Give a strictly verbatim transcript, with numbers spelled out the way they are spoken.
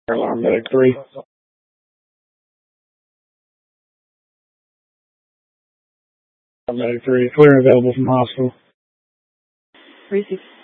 Alarm medic three. Medic three, clear and available from hospital. Receive.